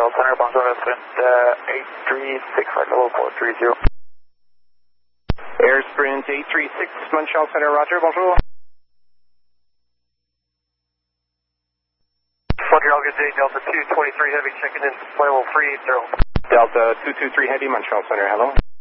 Montreal Center, bonjour, Sprint 836, right level 430. Air Sprint 836, Montreal Center, roger, bonjour. Montreal, good day, Delta 223 Heavy, checking in, flight level 380. Delta 223 Heavy, Montreal Center, hello.